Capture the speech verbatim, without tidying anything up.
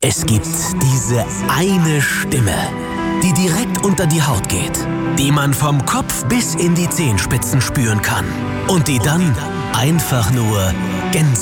Es gibt diese eine Stimme, die direkt unter die Haut geht, die man vom Kopf bis in die Zehenspitzen spüren kann und die dann einfach nur Gänsehaut